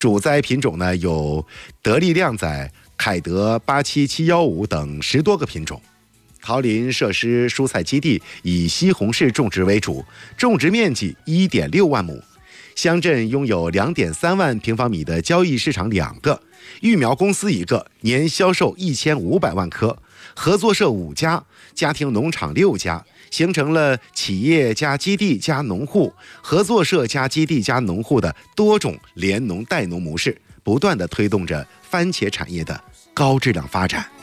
主栽品种呢有得力靓仔、凯德87715等10多个品种。桃林设施蔬菜基地以西红柿种植为主，种植面积1.6万亩。乡镇拥有2.3万平方米的交易市场2个，育苗公司1个，年销售1500万颗，合作社5家，家庭农场6家，形成了企业加基地加农户、合作社加基地加农户的多种联农带农模式，不断地推动着番茄产业的高质量发展。